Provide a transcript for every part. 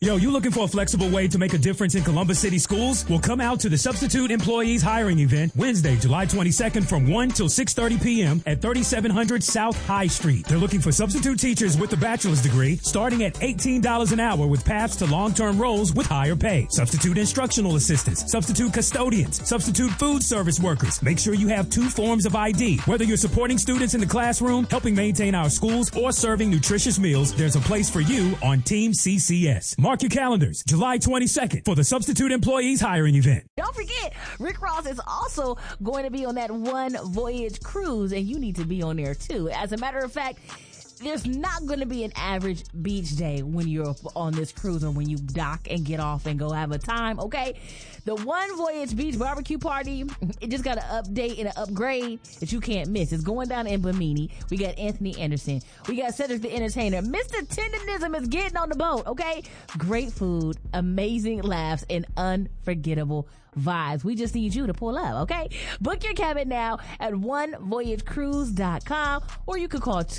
Yo, you looking for a flexible way to make a difference in Columbus City schools? Well, come out to the Substitute Employees Hiring Event Wednesday, July 22nd from 1 till 6:30 p.m. at 3700 South High Street. They're looking for substitute teachers with a bachelor's degree starting at $18 an hour with paths to long-term roles with higher pay. Substitute instructional assistants, substitute custodians, substitute food service workers. Make sure you have 2 forms of ID. Whether you're supporting students in the classroom, helping maintain our schools, or serving nutritious meals, there's a place for you on Team CCS. Mark your calendars, July 22nd for the Substitute Employees Hiring Event. Don't forget, Rick Ross is also going to be on that One Voyage cruise, and you need to be on there too. As a matter of fact, there's not going to be an average beach day when you're on this cruise or when you dock and get off and go have a time, okay? The One Voyage Beach Barbecue Party, it just got an update and an upgrade that you can't miss. It's going down in Bimini. We got Anthony Anderson. We got Cedric the Entertainer. Mr. Tenderism is getting on the boat, okay? Great food, amazing laughs, and unforgettable vibes. We just need you to pull up, okay? Book your cabin now at onevoyagecruise.com, or you could call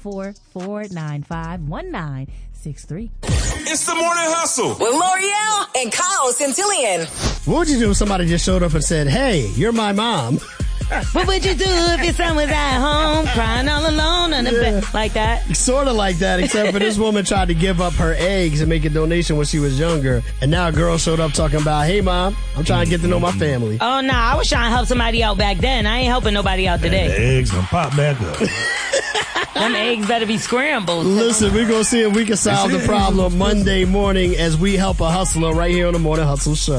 214-495-1963. It's the Morning Hustle with L'Oreal and Kyle Centillion. What would you do if somebody just showed up and said, hey, you're my mom? What would you do if your son was at home crying all alone on the bed? Like that? Sort of like that, except for this woman tried to give up her eggs and make a donation when she was younger. And now a girl showed up talking about, hey, Mom, I'm trying to get to know my family. Oh, no, I was trying to help somebody out back then. I ain't helping nobody out today. The eggs gonna pop back up. Them eggs better be scrambled. Listen, we're going to see if we can solve the problem Monday morning as we help a hustler right here on the Morning Hustle Show.